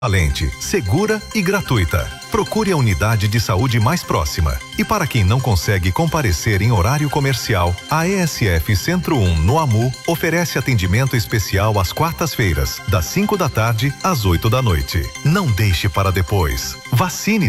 Valente, segura e gratuita. Procure a unidade de saúde mais próxima. E para quem não consegue comparecer em horário comercial, a ESF Centro 1 no AMU oferece atendimento especial às quartas-feiras, das 5 da tarde às 8 da noite. Não deixe para depois. Vacine-se.